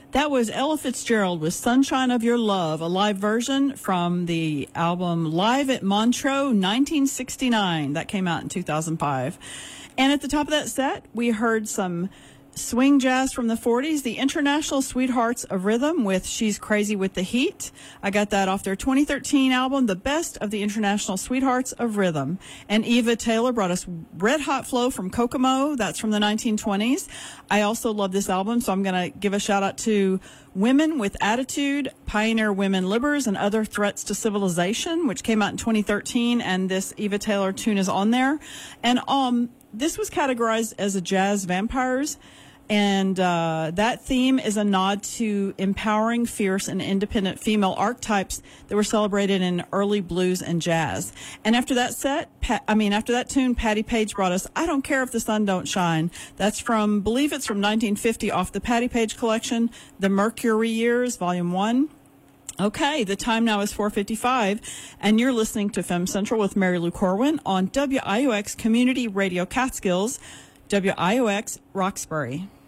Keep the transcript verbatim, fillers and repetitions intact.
That was Ella Fitzgerald with Sunshine of Your Love, a live version from the album Live at Montreux nineteen sixty-nine. That came out in two thousand five. And at the top of that set, we heard some swing jazz from the forties, the International Sweethearts of Rhythm with She's Crazy with the Heat. I got that off their twenty thirteen album, The Best of the International Sweethearts of Rhythm. And Eva Taylor brought us Red Hot Flow from Kokomo. That's from the nineteen twenties. I also love this album, so I'm going to give a shout out to Women with Attitude, Pioneer Women Libbers, and Other Threats to Civilization, which came out in twenty thirteen, and this Eva Taylor tune is on there. And um, this was categorized as a jazz vampires. And uh, that theme is a nod to empowering, fierce, and independent female archetypes that were celebrated in early blues and jazz. And after that set, Pat, I mean, after that tune, Patti Page brought us I Don't Care If the Sun Don't Shine. That's from, believe it's from nineteen fifty off the Patti Page collection, The Mercury Years, Volume one. Okay, the time now is four fifty-five, and you're listening to Femme Central with Mary Lou Corwin on W I O X Community Radio Catskills, W I O X Roxbury.